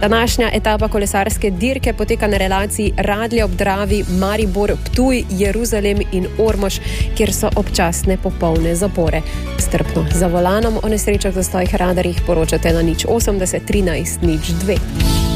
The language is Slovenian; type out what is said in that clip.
Današnja etapa kolesarske dirke poteka na relaciji Radlje ob Dravi, Maribor, Ptuj, Jeruzalem in Ormož, kjer so občasne popolne zapore. Strpno za volanom o nesrečah, zastojih, radarjih poročate na 080 13 02.